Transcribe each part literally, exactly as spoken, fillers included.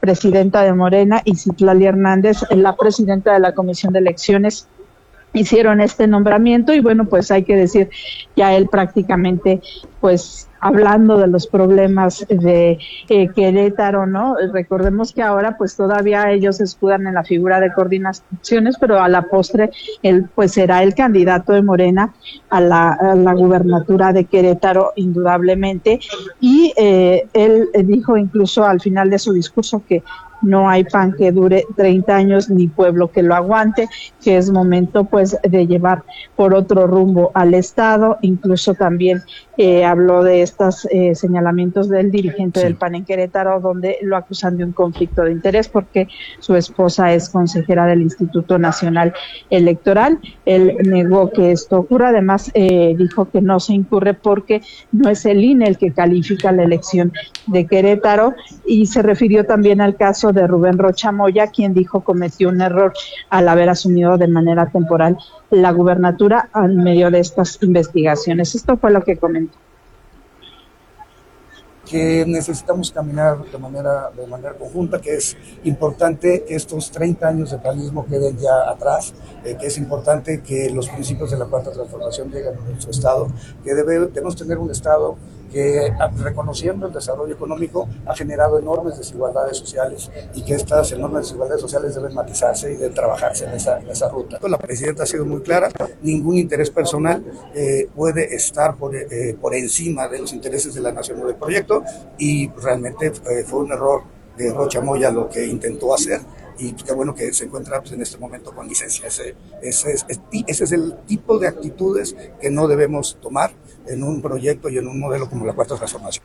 presidenta de Morena, y Citlali Hernández, la presidenta de la Comisión de Elecciones, hicieron este nombramiento. Y bueno, pues hay que decir, ya él prácticamente, pues hablando de los problemas de eh, Querétaro, ¿no? Recordemos que ahora pues todavía ellos se escudan en la figura de coordinaciones, pero a la postre él pues será el candidato de Morena a la, a la gubernatura de Querétaro, indudablemente. Y eh, él dijo incluso al final de su discurso que no hay pan que dure treinta años ni pueblo que lo aguante, que es momento pues de llevar por otro rumbo al Estado. Incluso también eh, habló de estos eh, señalamientos del dirigente sí. del P A N en Querétaro, donde lo acusan de un conflicto de interés porque su esposa es consejera del Instituto Nacional Electoral. Él negó que esto ocurra. Además eh, dijo que no se incurre porque no es el I N E el que califica la elección de Querétaro, y se refirió también al caso de Rubén Rocha Moya, quien dijo cometió un error al haber asumido de manera temporal la gubernatura en medio de estas investigaciones. Esto fue lo que comentó. Que necesitamos caminar de manera, de manera conjunta, que es importante que estos treinta años de panismo queden ya atrás, eh, que es importante que los principios de la Cuarta Transformación lleguen a nuestro Estado, que debe, debemos tener un Estado que, reconociendo el desarrollo económico, ha generado enormes desigualdades sociales, y que estas enormes desigualdades sociales deben matizarse y deben trabajarse en esa, en esa ruta. La presidenta ha sido muy clara: ningún interés personal eh, puede estar por, eh, por encima de los intereses de la nación o del proyecto, y realmente eh, fue un error de Rocha Moya lo que intentó hacer, y qué bueno que se encuentra pues, en este momento con licencia. Ese, ese, es, ese es el tipo de actitudes que no debemos tomar en un proyecto y en un modelo como la Cuarta Transformación.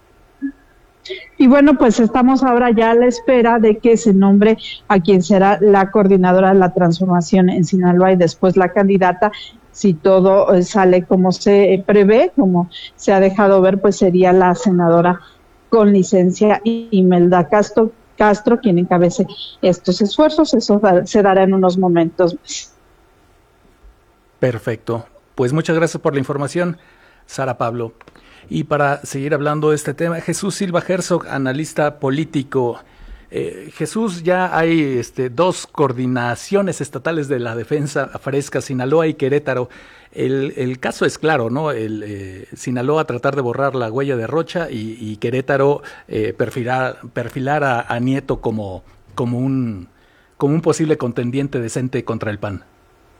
Y bueno, pues estamos ahora ya a la espera de que se nombre a quien será la coordinadora de la transformación en Sinaloa y después la candidata. Si todo sale como se prevé, como se ha dejado ver, pues sería la senadora con licencia Imelda Castro, Castro quien encabece estos esfuerzos. Eso se dará en unos momentos más. Perfecto. Pues muchas gracias por la información, Sara Pablo. Y para seguir hablando de este tema, Jesús Silva Herzog, analista político. Eh, Jesús, ya hay este, dos coordinaciones estatales de la defensa fresca, Sinaloa y Querétaro. El, el caso es claro, ¿no? El eh, Sinaloa tratar de borrar la huella de Rocha, y, y Querétaro eh, perfilar, perfilar a, a Nieto como, como, un, como un posible contendiente decente contra el P A N.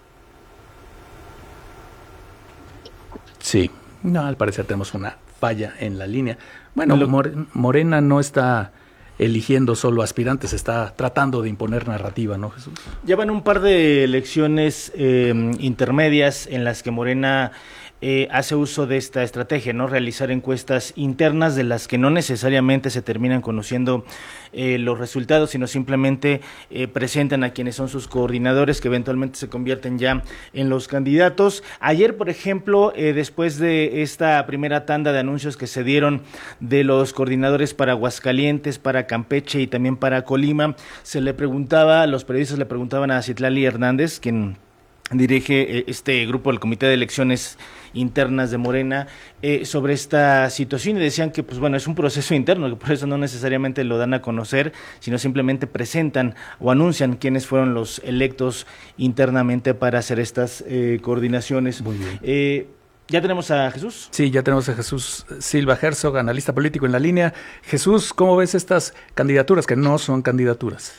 Sí. No, al parecer tenemos una falla en la línea. Bueno, Morena no está eligiendo solo aspirantes, está tratando de imponer narrativa, ¿no, Jesús? Llevan un par de elecciones eh, intermedias en las que Morena eh, hace uso de esta estrategia, ¿no? Realizar encuestas internas de las que no necesariamente se terminan conociendo eh, los resultados, sino simplemente eh, presentan a quienes son sus coordinadores, que eventualmente se convierten ya en los candidatos. Ayer, por ejemplo, eh, después de esta primera tanda de anuncios que se dieron de los coordinadores para Aguascalientes, para Campeche y también para Colima, se le preguntaba, los periodistas le preguntaban a Citlali Hernández, quien dirige este grupo del Comité de Elecciones Internas de Morena, eh, sobre esta situación, y decían que pues bueno, es un proceso interno, que por eso no necesariamente lo dan a conocer, sino simplemente presentan o anuncian quiénes fueron los electos internamente para hacer estas eh, coordinaciones. Muy bien. Eh, ¿Ya tenemos a Jesús? Sí, ya tenemos a Jesús Silva Herzog, analista político, en la línea. Jesús, ¿cómo ves estas candidaturas que no son candidaturas?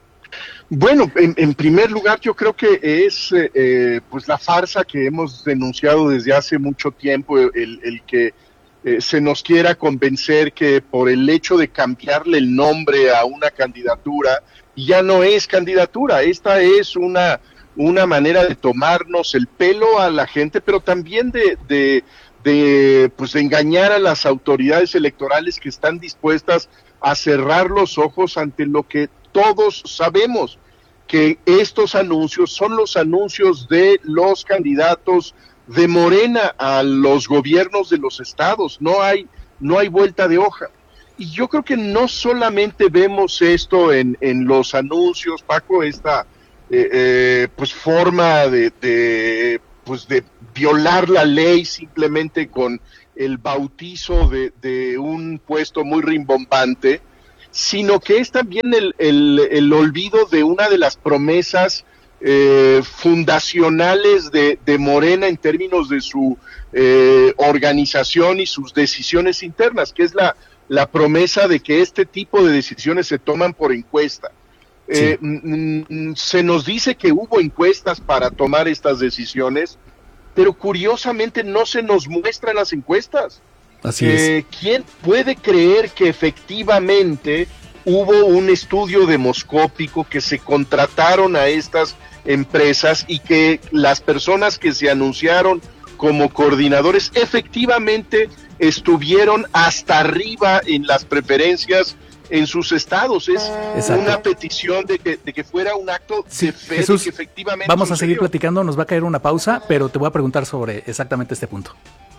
Bueno, en, en primer lugar, yo creo que es eh, pues la farsa que hemos denunciado desde hace mucho tiempo, el, el que eh, se nos quiera convencer que por el hecho de cambiarle el nombre a una candidatura, ya no es candidatura. Esta es una, una manera de tomarnos el pelo a la gente, pero también de, de, de, pues de engañar a las autoridades electorales que están dispuestas a cerrar los ojos ante lo que todos sabemos, que estos anuncios son los anuncios de los candidatos de Morena a los gobiernos de los estados. No hay, no hay vuelta de hoja. Y yo creo que no solamente vemos esto en, en los anuncios, Paco, esta eh, eh, pues forma de, de, pues de violar la ley simplemente con el bautizo de, de un puesto muy rimbombante, sino que es también el, el, el olvido de una de las promesas eh, fundacionales de, de Morena en términos de su eh, organización y sus decisiones internas, que es la, la promesa de que este tipo de decisiones se toman por encuesta. Sí. Eh, mm, se nos dice que hubo encuestas para tomar estas decisiones, pero curiosamente no se nos muestran las encuestas. Así eh, es. ¿Quién puede creer que efectivamente hubo un estudio demoscópico, que se contrataron a estas empresas y que las personas que se anunciaron como coordinadores efectivamente estuvieron hasta arriba en las preferencias en sus estados? Es Exacto. una petición de que, de que fuera un acto sí, de fe, Jesús, de que efectivamente vamos sucedió. a seguir platicando, nos va a caer una pausa, pero te voy a preguntar sobre exactamente este punto.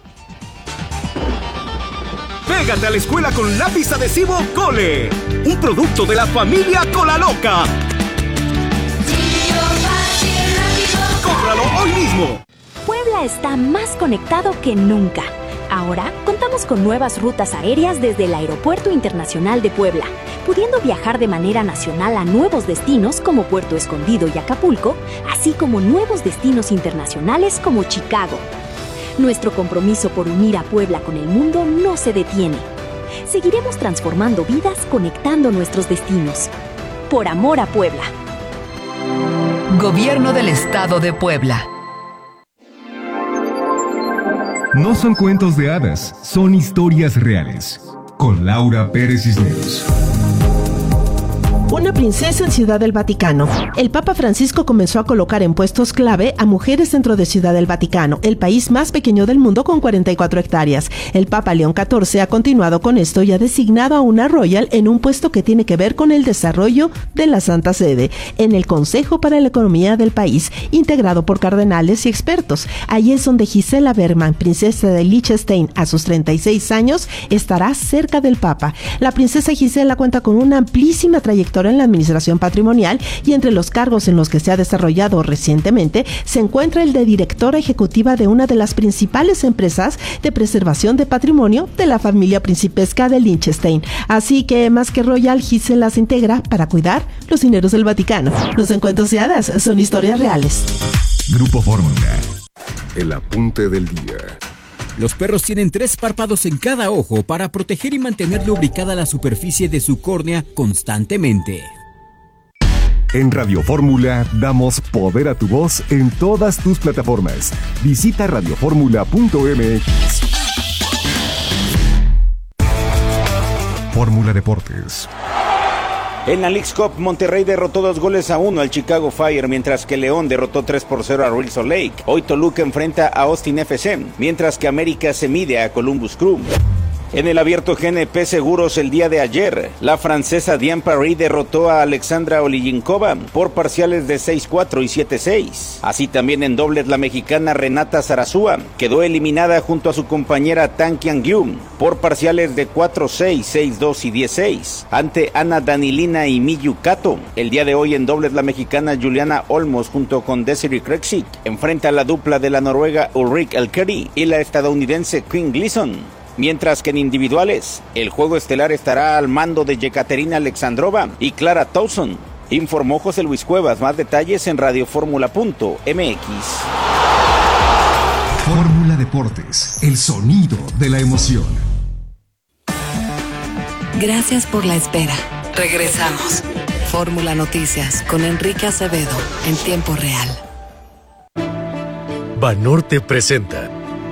Pégate a la escuela con lápiz adhesivo Cole, un producto de la familia Cola Loca. ¡Cómpralo hoy mismo! Puebla está más conectado que nunca. Ahora contamos con nuevas rutas aéreas desde el Aeropuerto Internacional de Puebla, pudiendo viajar de manera nacional a nuevos destinos como Puerto Escondido y Acapulco, así como nuevos destinos internacionales como Chicago. Nuestro compromiso por unir a Puebla con el mundo no se detiene. Seguiremos transformando vidas conectando nuestros destinos. Por amor a Puebla. Gobierno del Estado de Puebla. No son cuentos de hadas, son historias reales. Con Laura Pérez Cisneros. Una princesa en Ciudad del Vaticano. El Papa Francisco comenzó a colocar en puestos clave a mujeres dentro de Ciudad del Vaticano, el país más pequeño del mundo con cuarenta y cuatro hectáreas. El Papa León catorce ha continuado con esto y ha designado a una royal en un puesto que tiene que ver con el desarrollo de la Santa Sede, en el Consejo para la Economía del país, integrado por cardenales y expertos. Allí es donde Gisela Bergman, princesa de Liechtenstein, a sus treinta y seis años, estará cerca del Papa. La princesa Gisela cuenta con una amplísima trayectoria en la administración patrimonial y entre los cargos en los que se ha desarrollado recientemente se encuentra el de directora ejecutiva de una de las principales empresas de preservación de patrimonio de la familia principesca de Liechtenstein. Así que más que royal, Gisela se integra para cuidar los dineros del Vaticano. Los encuentros de hadas son historias reales. Grupo Fórmula. El apunte del día. Los perros tienen tres párpados en cada ojo para proteger y mantener lubricada la superficie de su córnea constantemente. En Radio Fórmula damos poder a tu voz en todas tus plataformas. Visita radio fórmula punto m x. Fórmula Deportes. En la Leagues Cup, Monterrey derrotó dos goles a uno al Chicago Fire, mientras que León derrotó tres por cero a Real Salt Lake. Hoy Toluca enfrenta a Austin F C, mientras que América se mide a Columbus Crew. En el abierto G N P Seguros el día de ayer, la francesa Diane Paris derrotó a Alexandra Oliyinkova por parciales de seis cuatro y siete seis. Así también en dobles la mexicana Renata Zarazúa quedó eliminada junto a su compañera Tan Qian-Yu por parciales de cuatro seis, seis dos y diez seis ante Ana Danilina y Miyu Kato. El día de hoy en dobles la mexicana Juliana Olmos junto con Desiree Krejcik enfrenta a la dupla de la noruega Ulrik Elkeri y la estadounidense Quinn Gleason. Mientras que en individuales, el juego estelar estará al mando de Yekaterina Alexandrova y Clara Towson. Informó José Luis Cuevas. Más detalles en radio fórmula punto m x. Fórmula Deportes, el sonido de la emoción. Gracias por la espera. Regresamos. Fórmula Noticias con Enrique Acevedo en tiempo real. Banorte presenta.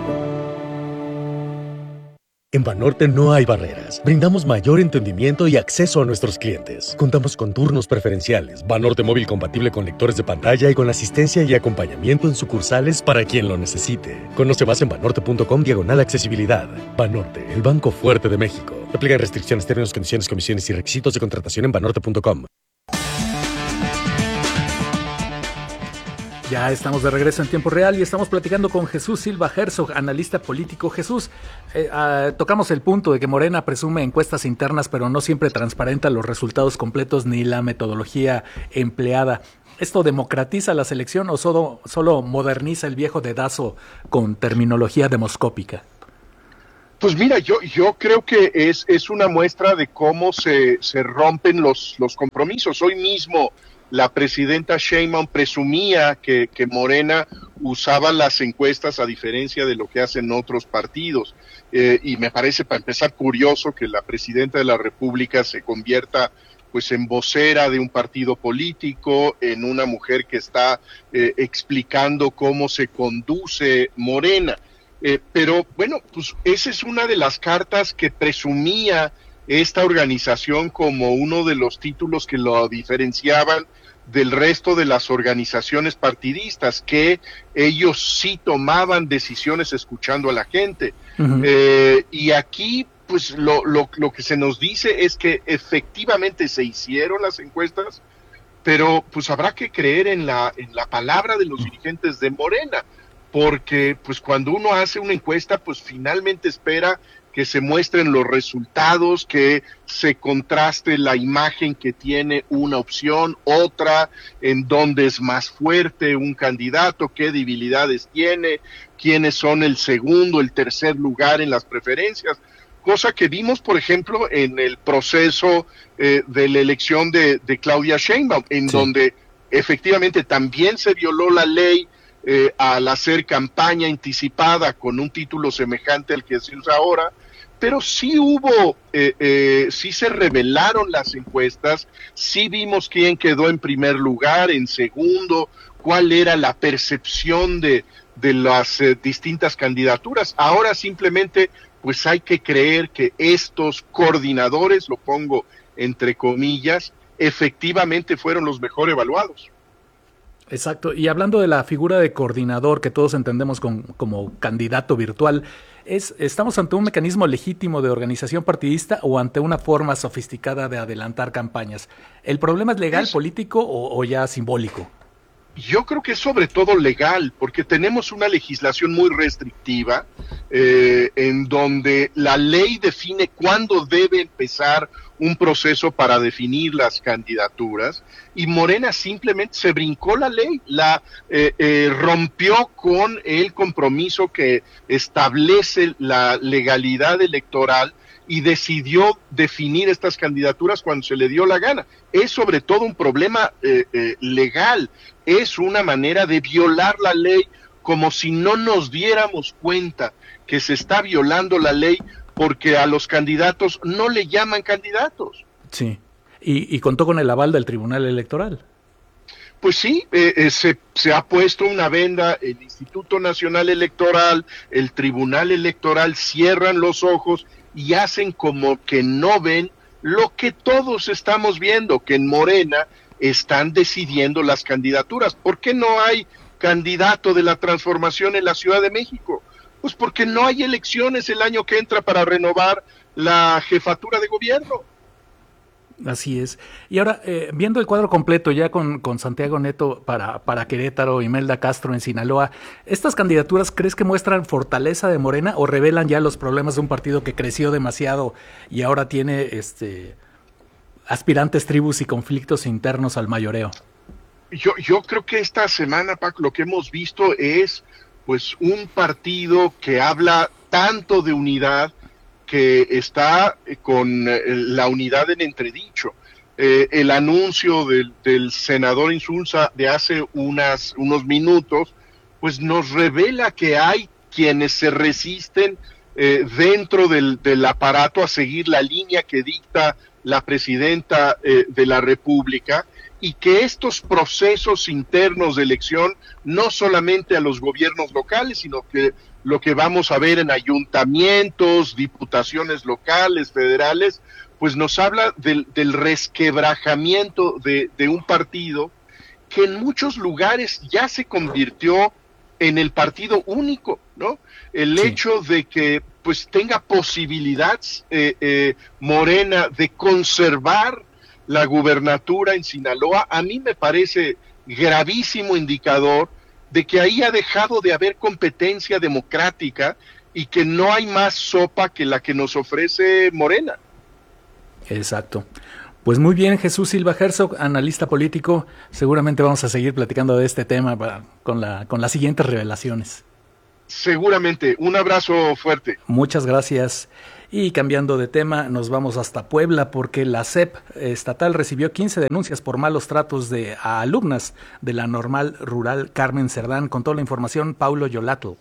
En Banorte no hay barreras. Brindamos mayor entendimiento y acceso a nuestros clientes. Contamos con turnos preferenciales, Banorte móvil compatible con lectores de pantalla y con asistencia y acompañamiento en sucursales para quien lo necesite. Conoce más en banorte punto com diagonal accesibilidad. Banorte, el banco fuerte de México. Aplica restricciones, términos, condiciones, comisiones y requisitos de contratación en banorte punto com. Ya estamos de regreso en tiempo real y estamos platicando con Jesús Silva Herzog, analista político. Jesús, eh, uh, tocamos el punto de que Morena presume encuestas internas, pero no siempre transparenta los resultados completos ni la metodología empleada. ¿Esto democratiza la selección o solo, solo moderniza el viejo dedazo con terminología demoscópica? Pues mira, yo, yo creo que es, es una muestra de cómo se, se rompen los, los compromisos. Hoy mismo la presidenta Sheinbaum presumía que, que Morena usaba las encuestas a diferencia de lo que hacen otros partidos. Eh, y me parece, para empezar, curioso que la presidenta de la República se convierta pues en vocera de un partido político, en una mujer que está eh, explicando cómo se conduce Morena. Eh, pero bueno, pues esa es una de las cartas que presumía esta organización como uno de los títulos que lo diferenciaban del resto de las organizaciones partidistas, que ellos sí tomaban decisiones escuchando a la gente. Uh-huh. Eh, y aquí, pues lo, lo, lo que se nos dice es que efectivamente se hicieron las encuestas, pero pues habrá que creer en la, en la palabra de los dirigentes de Morena, porque pues cuando uno hace una encuesta, pues finalmente espera que se muestren los resultados, que se contraste la imagen que tiene una opción, otra, en dónde es más fuerte un candidato, qué debilidades tiene, quiénes son el segundo, el tercer lugar en las preferencias, cosa que vimos, por ejemplo, en el proceso eh, de la elección de, de Claudia Sheinbaum, en sí. donde efectivamente también se violó la ley Eh, al hacer campaña anticipada con un título semejante al que se usa ahora, pero sí hubo, eh, eh, sí se revelaron las encuestas, sí vimos quién quedó en primer lugar, en segundo, cuál era la percepción de, de las eh, distintas candidaturas. Ahora simplemente pues hay que creer que estos coordinadores, lo pongo entre comillas, efectivamente fueron los mejor evaluados. Exacto, y hablando de la figura de coordinador que todos entendemos con, como candidato virtual, ¿es, ¿estamos ante un mecanismo legítimo de organización partidista o ante una forma sofisticada de adelantar campañas? ¿El problema es legal, es, político o, o ya simbólico? Yo creo que es sobre todo legal, porque tenemos una legislación muy restrictiva, eh, en donde la ley define cuándo debe empezar un proceso para definir las candidaturas, y Morena simplemente se brincó la ley, la eh, eh, rompió con el compromiso que establece la legalidad electoral y decidió definir estas candidaturas cuando se le dio la gana. Es sobre todo un problema eh, eh, legal, es una manera de violar la ley, como si no nos diéramos cuenta que se está violando la ley porque a los candidatos no le llaman candidatos. Sí, y, y contó con el aval del Tribunal Electoral. Pues sí, eh, eh, se, se ha puesto una venda, el Instituto Nacional Electoral, el Tribunal Electoral cierran los ojos y hacen como que no ven lo que todos estamos viendo, que en Morena están decidiendo las candidaturas. ¿Por qué no hay candidato de la transformación en la Ciudad de México? Pues porque no hay elecciones el año que entra para renovar la jefatura de gobierno. Así es. Y ahora, eh, viendo el cuadro completo ya con, con Santiago Neto para, para Querétaro, Imelda Castro en Sinaloa, ¿estas candidaturas crees que muestran fortaleza de Morena o revelan ya los problemas de un partido que creció demasiado y ahora tiene este aspirantes, tribus y conflictos internos al mayoreo? Yo, yo creo que esta semana, Paco, lo que hemos visto es pues un partido que habla tanto de unidad, que está con la unidad en entredicho. Eh, el anuncio del, del senador Insulza de hace unas, unos minutos, pues nos revela que hay quienes se resisten eh, dentro del, del aparato a seguir la línea que dicta la presidenta eh, de la República, y que estos procesos internos de elección, no solamente a los gobiernos locales, sino que lo que vamos a ver en ayuntamientos, diputaciones locales, federales, pues nos habla del, del resquebrajamiento de, de un partido que en muchos lugares ya se convirtió en el partido único, ¿no? El sí. hecho de que pues tenga posibilidad eh, eh, Morena de conservar la gubernatura en Sinaloa, a mí me parece gravísimo indicador de que ahí ha dejado de haber competencia democrática y que no hay más sopa que la que nos ofrece Morena. Exacto. Pues muy bien, Jesús Silva Herzog, analista político, seguramente vamos a seguir platicando de este tema para, con, la, con las siguientes revelaciones. Seguramente. Un abrazo fuerte. Muchas gracias. Y cambiando de tema, nos vamos hasta Puebla porque la S E P estatal recibió quince denuncias por malos tratos de a alumnas de la Normal Rural Carmen Cerdán. Con toda la información, Paulo Yolatl.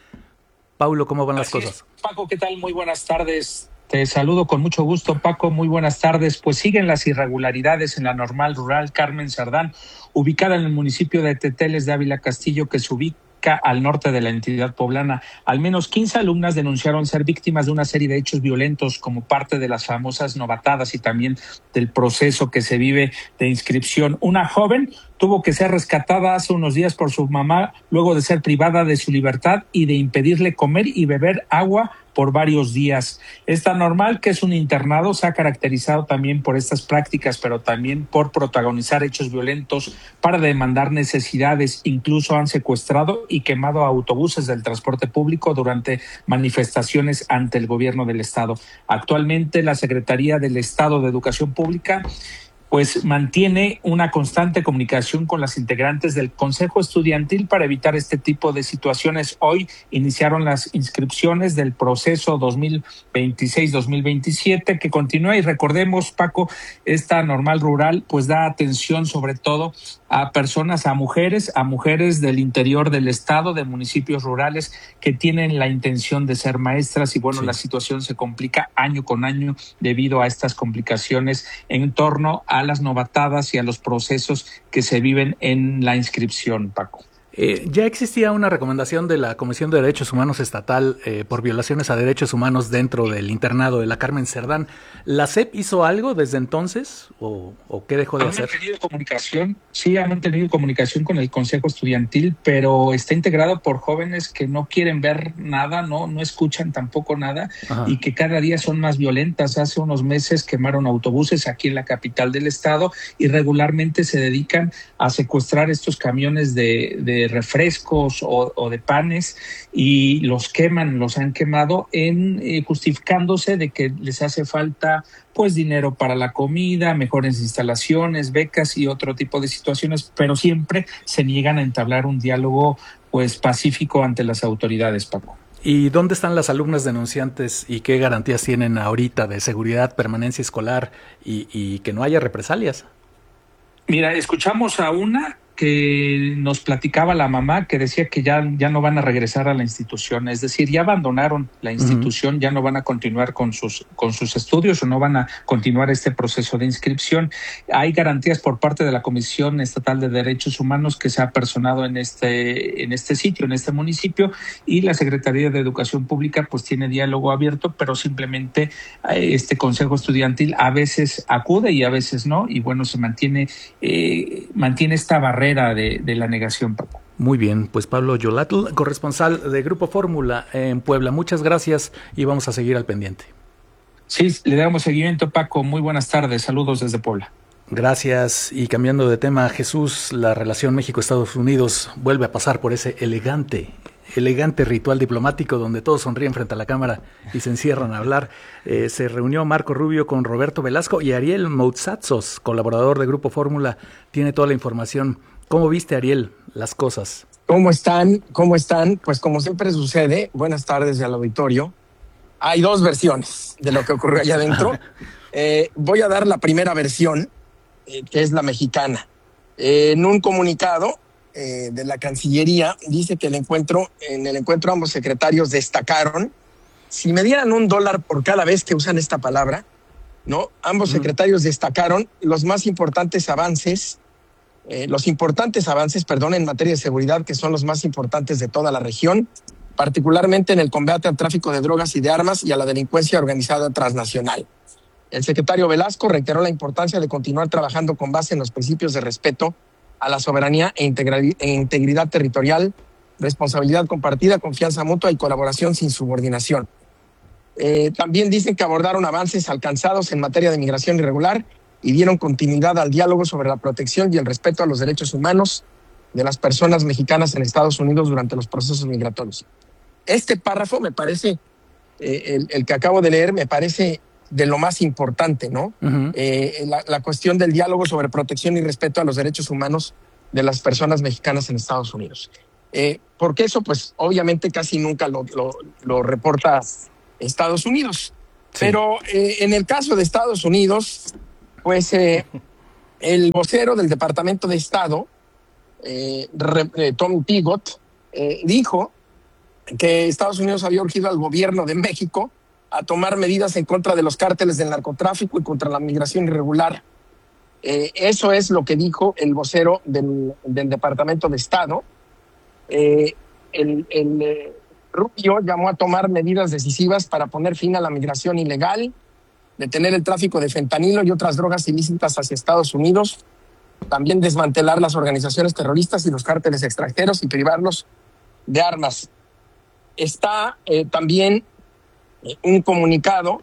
Paulo, ¿cómo van las Así cosas? Es. Paco, ¿qué tal? Muy buenas tardes. Te saludo con mucho gusto, Paco. Muy buenas tardes. Pues siguen las irregularidades en la Normal Rural Carmen Cerdán, ubicada en el municipio de Teteles de Ávila Castillo, que se ubica al norte de la entidad poblana. Al menos quince alumnas denunciaron ser víctimas de una serie de hechos violentos como parte de las famosas novatadas y también del proceso que se vive de inscripción. Una joven tuvo que ser rescatada hace unos días por su mamá luego de ser privada de su libertad y de impedirle comer y beber agua por varios días. Esta Normal, que es un internado, se ha caracterizado también por estas prácticas, pero también por protagonizar hechos violentos para demandar necesidades. Incluso han secuestrado y quemado autobuses del transporte público durante manifestaciones ante el gobierno del estado. Actualmente la Secretaría del Estado de Educación Pública pues mantiene una constante comunicación con las integrantes del Consejo Estudiantil para evitar este tipo de situaciones. Hoy iniciaron las inscripciones del proceso dos mil veintiséis dos mil veintisiete que continúa, y recordemos, Paco, esta Normal Rural pues da atención sobre todo a personas, a mujeres, a mujeres del interior del estado, de municipios rurales que tienen la intención de ser maestras, y bueno, sí, la situación se complica año con año debido a estas complicaciones en torno a las novatadas y a los procesos que se viven en la inscripción, Paco. Eh, ya existía una recomendación de la Comisión de Derechos Humanos Estatal eh, por violaciones a derechos humanos dentro del internado de la Carmen Cerdán. ¿La S E P hizo algo desde entonces o, o qué dejó de han hacer? Han mantenido comunicación, sí, han mantenido comunicación con el Consejo Estudiantil, pero está integrado por jóvenes que no quieren ver nada, no, no escuchan tampoco nada. Ajá. Y que cada día son más violentas. Hace unos meses quemaron autobuses aquí en la capital del estado y regularmente se dedican a secuestrar estos camiones de, de refrescos o, o de panes y los queman, los han quemado en eh, justificándose de que les hace falta pues dinero para la comida, mejores instalaciones, becas y otro tipo de situaciones, pero siempre se niegan a entablar un diálogo pues pacífico ante las autoridades, Paco. ¿Y dónde están las alumnas denunciantes y qué garantías tienen ahorita de seguridad, permanencia escolar y, y que no haya represalias? Mira, escuchamos a una que nos platicaba la mamá, que decía que ya, ya no van a regresar a la institución, es decir, ya abandonaron la institución, uh-huh. ya no van a continuar con sus, con sus estudios o no van a continuar este proceso de inscripción. Hay garantías por parte de la Comisión Estatal de Derechos Humanos que se ha personado en este, en este sitio, en este municipio, y la Secretaría de Educación Pública pues tiene diálogo abierto, pero simplemente este Consejo Estudiantil a veces acude y a veces no, y bueno, se mantiene, eh, mantiene esta barrera De, de la negación, Paco. Muy bien, pues Pablo Yolatl, corresponsal de Grupo Fórmula en Puebla. Muchas gracias y vamos a seguir al pendiente. Sí, le damos seguimiento, Paco. Muy buenas tardes. Saludos desde Puebla. Gracias. Y cambiando de tema, Jesús, la relación México-Estados Unidos vuelve a pasar por ese elegante, elegante ritual diplomático donde todos sonríen frente a la cámara y se encierran a hablar. Eh, se reunió Marco Rubio con Roberto Velasco y Ariel Moutsatsos, colaborador de Grupo Fórmula, tiene toda la información. ¿Cómo viste, Ariel, las cosas? ¿Cómo están? ¿Cómo están? Pues como siempre sucede, buenas tardes al auditorio. Hay dos versiones de lo que ocurrió allá adentro. Eh, voy a dar la primera versión, eh, que es la mexicana. Eh, en un comunicado eh, de la Cancillería dice que el encuentro, en el encuentro ambos secretarios destacaron, si me dieran un dólar por cada vez que usan esta palabra, ¿no? Ambos uh-huh. secretarios destacaron los más importantes avances Eh, los importantes avances, perdón, en materia de seguridad, que son los más importantes de toda la región, particularmente en el combate al tráfico de drogas y de armas y a la delincuencia organizada transnacional. El secretario Velasco reiteró la importancia de continuar trabajando con base en los principios de respeto a la soberanía e integridad territorial, responsabilidad compartida, confianza mutua y colaboración sin subordinación. Eh, también dicen que abordaron avances alcanzados en materia de migración irregular y dieron continuidad al diálogo sobre la protección y el respeto a los derechos humanos de las personas mexicanas en Estados Unidos durante los procesos migratorios. Este párrafo me parece, eh, el, el que acabo de leer, me parece de lo más importante, ¿no? Uh-huh. Eh, la, la cuestión del diálogo sobre protección y respeto a los derechos humanos de las personas mexicanas en Estados Unidos. eh, porque eso pues obviamente casi nunca lo, lo, lo reporta Estados Unidos. Sí. Pero eh, en el caso de Estados Unidos, pues eh, el vocero del Departamento de Estado, eh, eh, Tom Pigott, eh, dijo que Estados Unidos había urgido al gobierno de México a tomar medidas en contra de los cárteles del narcotráfico y contra la migración irregular. Eh, eso es lo que dijo el vocero del, del Departamento de Estado. Eh, el el eh, Rubio llamó a tomar medidas decisivas para poner fin a la migración ilegal, detener el tráfico de fentanilo y otras drogas ilícitas hacia Estados Unidos, también desmantelar las organizaciones terroristas y los cárteles extranjeros y privarlos de armas. Está eh, también eh, un comunicado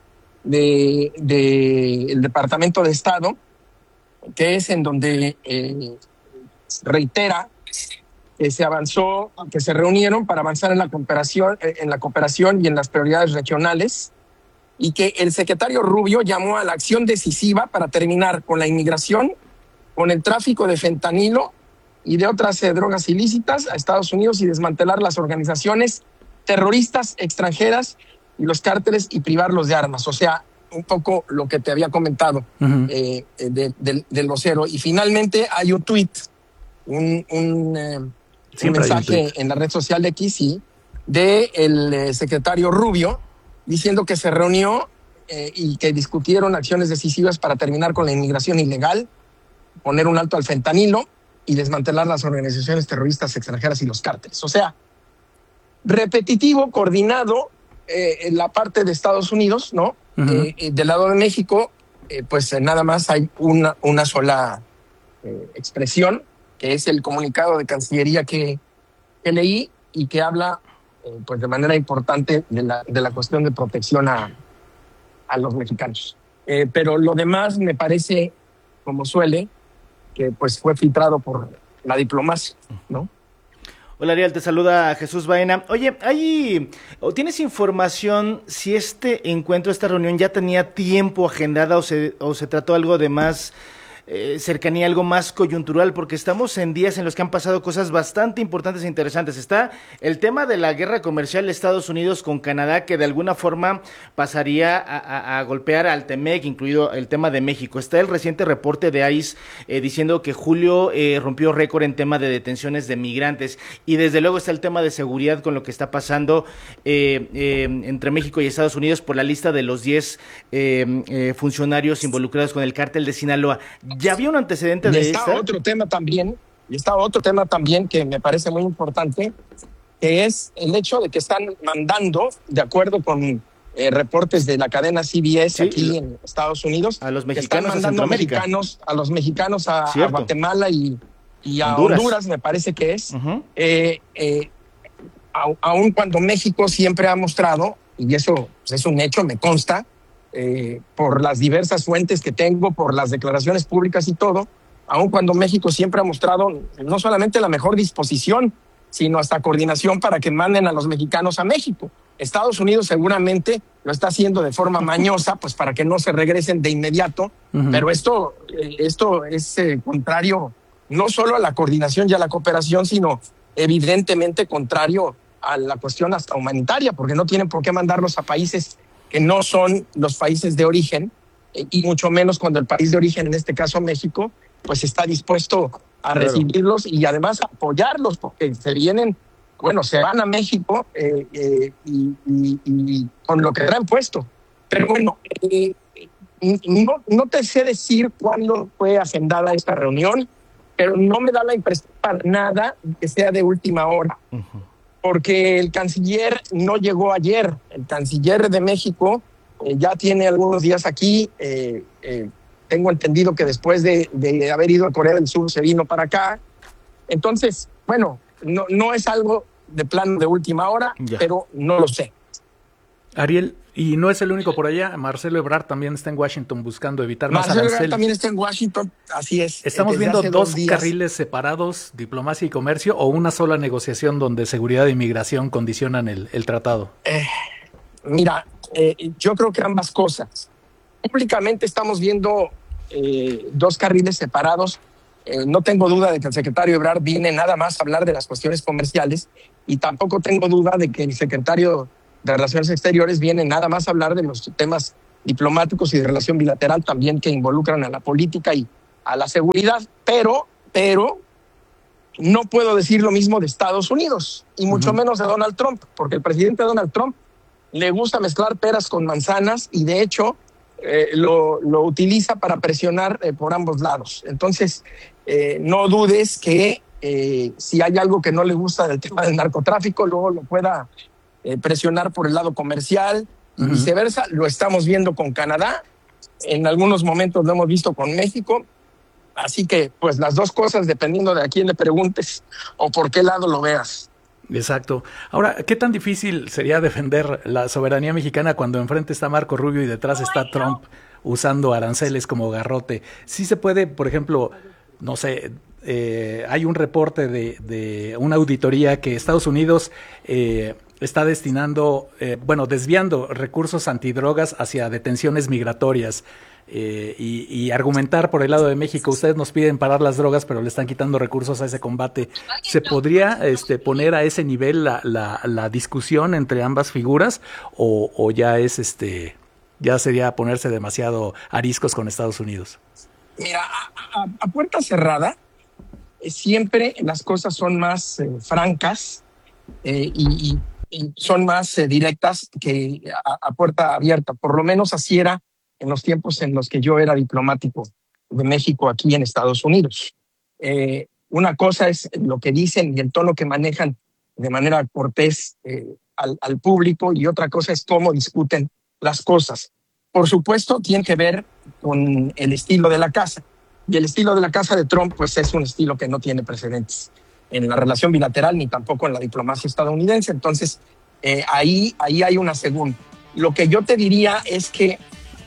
de, de el Departamento de Estado, que es en donde eh, reitera que se avanzó, que se reunieron para avanzar en la cooperación, en la cooperación y en las prioridades regionales, y que el secretario Rubio llamó a la acción decisiva para terminar con la inmigración, con el tráfico de fentanilo y de otras eh, drogas ilícitas a Estados Unidos y desmantelar las organizaciones terroristas extranjeras y los cárteles y privarlos de armas. O sea, un poco lo que te había comentado uh-huh. eh, de, de, del vocero. Y finalmente hay un tuit, un, un, eh, un mensaje en la red social de X, sí, de el eh, secretario Rubio, diciendo que se reunió eh, y que discutieron acciones decisivas para terminar con la inmigración ilegal, poner un alto al fentanilo y desmantelar las organizaciones terroristas extranjeras y los cárteles. O sea, repetitivo, coordinado eh, en la parte de Estados Unidos, ¿no? Uh-huh. Eh, del lado de México, eh, pues eh, nada más hay una, una sola eh, expresión, que es el comunicado de Cancillería que, que leí y que habla eh, pues de manera importante de la, de la cuestión de protección a, a los mexicanos. Eh, pero lo demás me parece, como suele, que pues fue filtrado por la diplomacia, ¿no? Hola Ariel, te saluda Jesús Baena. Oye, ¿hay, o ¿tienes información si este encuentro, esta reunión ya tenía tiempo agendada o se, o se trató algo de más eh, cercanía, algo más coyuntural? Porque estamos en días en los que han pasado cosas bastante importantes e interesantes. Está el tema de la guerra comercial de Estados Unidos con Canadá, que de alguna forma pasaría a, a, a golpear al Temec, incluido el tema de México. Está el reciente reporte de I C E eh, diciendo que julio eh, rompió récord en tema de detenciones de migrantes. Y desde luego está el tema de seguridad con lo que está pasando eh, eh, entre México y Estados Unidos por la lista de los diez eh, eh, funcionarios involucrados con el cártel de Sinaloa. ¿Ya había un antecedente de esta? Está otro tema también, y está otro tema también que me parece muy importante, que es el hecho de que están mandando, de acuerdo con eh, reportes de la cadena C B S sí, aquí en Estados Unidos, a los mexicanos, que están mandando a, mexicanos, a los mexicanos a, a Guatemala y, y a Honduras. Honduras, me parece que es, uh-huh. eh, eh, aun cuando México siempre ha mostrado, y eso pues, es un hecho, me consta, Eh, por las diversas fuentes que tengo, por las declaraciones públicas y todo, aun cuando México siempre ha mostrado no solamente la mejor disposición, sino hasta coordinación para que manden a los mexicanos a México. Estados Unidos seguramente lo está haciendo de forma mañosa, pues para que no se regresen de inmediato, uh-huh. pero esto, eh, esto es eh, contrario no solo a la coordinación y a la cooperación, sino evidentemente contrario a la cuestión hasta humanitaria, porque no tienen por qué mandarlos a países que no son los países de origen, y mucho menos cuando el país de origen, en este caso México, pues está dispuesto a claro. recibirlos y además a apoyarlos, porque se vienen, bueno, se van a México eh, eh, y, y, y con lo que traen puesto. Pero bueno, eh, no, no te sé decir cuándo fue agendada esta reunión, pero no me da la impresión para nada que sea de última hora. Uh-huh. Porque el canciller no llegó ayer. El canciller de México eh, ya tiene algunos días aquí. Eh, eh, tengo entendido que después de, de haber ido a Corea del Sur se vino para acá. Entonces, bueno, no, no es algo de plano de última hora, ya. pero no lo sé. Ariel, y no es el único por allá. Marcelo Ebrard también está en Washington buscando evitar más aranceles. Marcelo Ebrard también está en Washington, así es. ¿Estamos viendo dos, dos carriles separados, diplomacia y comercio, o una sola negociación donde seguridad e inmigración condicionan el, el tratado? Eh, mira, eh, yo creo que ambas cosas. Públicamente estamos viendo eh, dos carriles separados Eh, no tengo duda de que el secretario Ebrard viene nada más a hablar de las cuestiones comerciales y tampoco tengo duda de que el secretario de Relaciones Exteriores viene nada más a hablar de los temas diplomáticos y de relación bilateral también que involucran a la política y a la seguridad, pero, pero no puedo decir lo mismo de Estados Unidos y mucho uh-huh. menos de Donald Trump, porque el presidente Donald Trump le gusta mezclar peras con manzanas y de hecho eh, lo, lo utiliza para presionar eh, por ambos lados. Entonces, eh, no dudes que eh, si hay algo que no le gusta del tema del narcotráfico, luego lo pueda eh, presionar por el lado comercial y uh-huh. viceversa. Lo estamos viendo con Canadá, en algunos momentos lo hemos visto con México. Así que, pues, las dos cosas, dependiendo de a quién le preguntes o por qué lado lo veas. Exacto. Ahora, ¿qué tan difícil sería defender la soberanía mexicana cuando enfrente está Marco Rubio y detrás está Trump usando aranceles como garrote? Sí se puede, por ejemplo, no sé, eh, hay un reporte de, de una auditoría que Estados Unidos eh, está destinando, eh, bueno, desviando recursos antidrogas hacia detenciones migratorias. Eh, y, y argumentar por el lado de México, ustedes nos piden parar las drogas pero le están quitando recursos a ese combate. ¿Se podría este, poner a ese nivel la, la, la discusión entre ambas figuras o, o ya es este ya sería ponerse demasiado ariscos con Estados Unidos? Mira, a, a, a puerta cerrada eh, siempre las cosas son más eh, francas eh, y, y, y son más eh, directas que a, a puerta abierta. Por lo menos así era en los tiempos en los que yo era diplomático de México aquí en Estados Unidos. Eh, una cosa es lo que dicen y el tono que manejan de manera cortés eh, al, al público y otra cosa es cómo discuten las cosas. Por supuesto, tiene que ver con el estilo de la casa. Y el estilo de la casa de Trump pues es un estilo que no tiene precedentes en la relación bilateral ni tampoco en la diplomacia estadounidense. Entonces, eh, ahí, ahí hay una segunda. Lo que yo te diría es que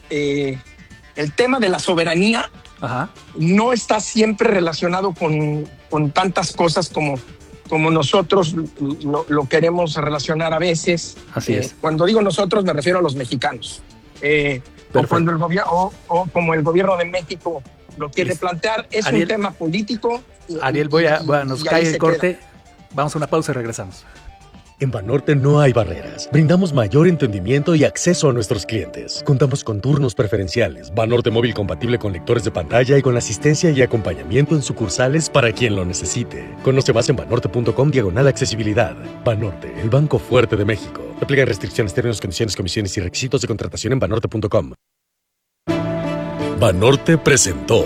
Eh, el tema de la soberanía Ajá. no está siempre relacionado con, con tantas cosas como, como nosotros lo, lo queremos relacionar a veces. Así eh, es. Cuando digo nosotros me refiero a los mexicanos. Eh, o, cuando el gobierno, o, o como el gobierno de México lo quiere es. plantear, es Ariel, un tema político. Ariel, voy a, bueno, nos cae el corte. Queda. Vamos a una pausa y regresamos. En Banorte no hay barreras. Brindamos mayor entendimiento y acceso a nuestros clientes. Contamos con turnos preferenciales, Banorte móvil compatible con lectores de pantalla y con asistencia y acompañamiento en sucursales para quien lo necesite. Conoce más en banorte.com diagonal accesibilidad. Banorte, el banco fuerte de México. Aplican restricciones, términos, condiciones, comisiones y requisitos de contratación en banorte punto com. Banorte presentó.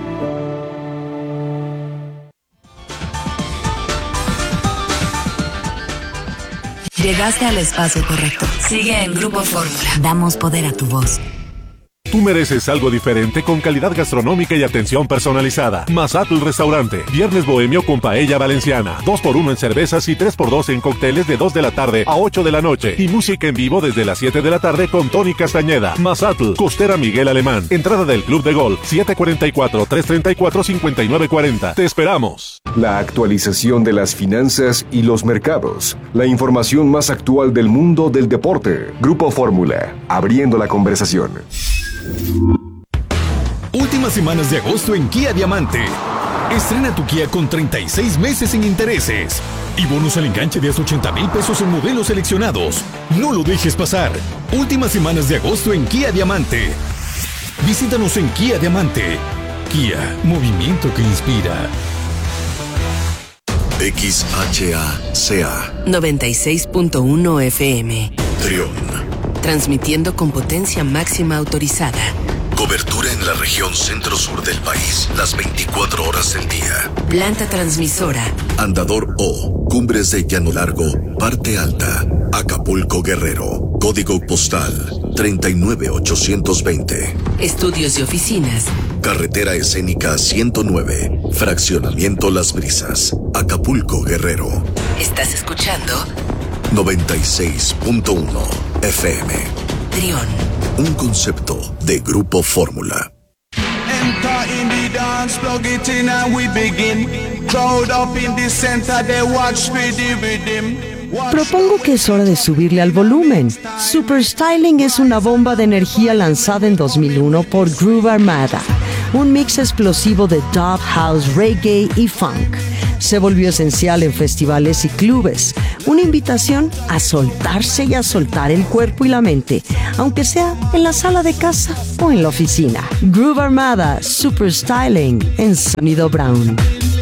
Llegaste al espacio correcto. Sigue en Grupo Fórmula. Damos poder a tu voz. Tú mereces algo diferente con calidad gastronómica y atención personalizada. Mazatl Restaurante. Viernes bohemio con paella valenciana. dos por uno en cervezas y tres por dos en cócteles de dos de la tarde a ocho de la noche. Y música en vivo desde las siete de la tarde con Tony Castañeda. Mazatl, Costera Miguel Alemán. Entrada del Club de Golf siete cuatro cuatro, tres tres cuatro, cinco nueve cuatro cero. Te esperamos. La actualización de las finanzas y los mercados. La información más actual del mundo del deporte. Grupo Fórmula. Abriendo la conversación. Últimas semanas de agosto en Kia Diamante. Estrena tu Kia con treinta y seis meses sin intereses y bonus al enganche de hasta ochenta mil pesos en modelos seleccionados. No lo dejes pasar. Últimas semanas de agosto en Kia Diamante. Visítanos en Kia Diamante. Kia, movimiento que inspira. X H A C A noventa y seis punto uno F M. Trión. Transmitiendo con potencia máxima autorizada. Cobertura en la región centro-sur del país, las veinticuatro horas del día. Planta transmisora. Andador O, Cumbres de Llano Largo, Parte Alta, Acapulco Guerrero. Código postal treinta y nueve ochocientos veinte. Estudios y oficinas. Carretera escénica ciento nueve, Fraccionamiento Las Brisas, Acapulco Guerrero. ¿Estás escuchando? noventa y seis punto uno F M. Trión. Un concepto de Grupo Fórmula. Propongo que es hora de subirle al volumen. Super Styling es una bomba de energía lanzada en dos mil uno por Groove Armada. un mix explosivo de dub, house, reggae y funk. Se volvió esencial en festivales y clubes, una invitación a soltarse y a soltar el cuerpo y la mente, aunque sea en la sala de casa o en la oficina. Groove Armada, Super Styling en Sonido Brown.